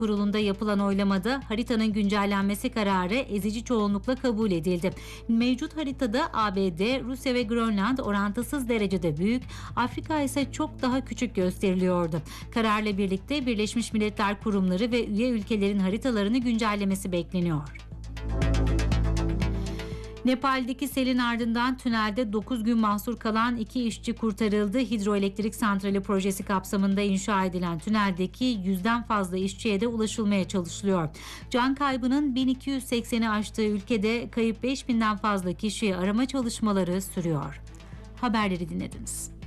Kurulunda yapılan oylamada haritanın güncellenmesi kararı ezici çoğunlukla kabul edildi. Mevcut haritada ABD, Rusya ve Grönland orantısız derecede büyük, Afrika ise çok daha küçük gösteriliyordu. Kararla birlikte Birleşmiş Milletler kurumları ve üye ülkelerin haritalarını güncellemesi bekleniyor. Nepal'deki selin ardından tünelde 9 gün mahsur kalan 2 işçi kurtarıldı. Hidroelektrik santrali projesi kapsamında inşa edilen tüneldeki 100'den fazla işçiye de ulaşılmaya çalışılıyor. Can kaybının 1280'i aştığı ülkede kayıp 5000'den fazla kişiyi arama çalışmaları sürüyor. Haberleri dinlediniz.